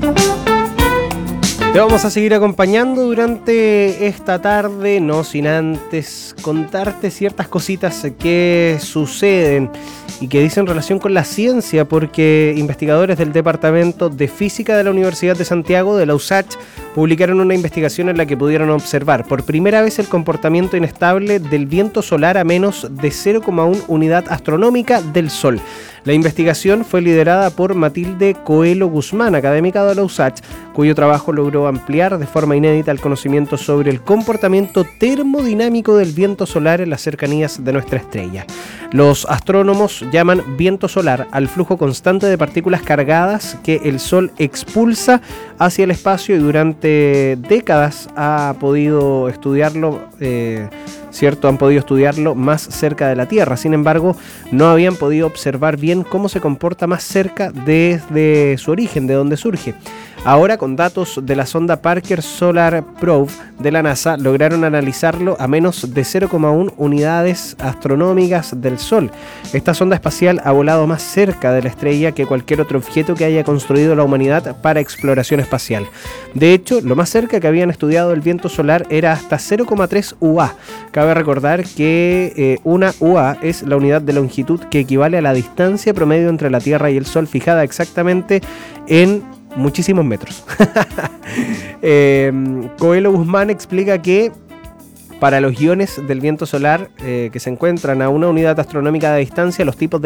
Te vamos a seguir acompañando durante esta tarde, no sin antes contarte ciertas cositas que suceden y que dicen relación con la ciencia, porque investigadores del Departamento de Física de la Universidad de Santiago, de la USACH, publicaron una investigación en la que pudieron observar por primera vez el comportamiento inestable del viento solar a menos de 0,1 unidad astronómica del Sol. La investigación fue liderada por Matilde Coelho Guzmán, académica de la USACH, cuyo trabajo logró ampliar de forma inédita el conocimiento sobre el comportamiento termodinámico del viento solar en las cercanías de nuestra estrella. Los astrónomos llaman viento solar al flujo constante de partículas cargadas que el Sol expulsa hacia el espacio, y durante décadas ha podido estudiarlo, han podido estudiarlo más cerca de la Tierra. Sin embargo, no habían podido observar bien cómo se comporta más cerca desde su origen, de donde surge. Ahora, con datos de la sonda Parker Solar Probe de la NASA, lograron analizarlo a menos de 0,1 unidades astronómicas del Sol. Esta sonda espacial ha volado más cerca de la estrella que cualquier otro objeto que haya construido la humanidad para exploración espacial. De hecho, lo más cerca que habían estudiado el viento solar era hasta 0,3 UA. Cabe recordar que una UA es la unidad de longitud que equivale a la distancia promedio entre la Tierra y el Sol, fijada exactamente en muchísimos metros. Coelho Guzmán explica que para los iones del viento solar que se encuentran a una unidad astronómica de distancia, los tipos de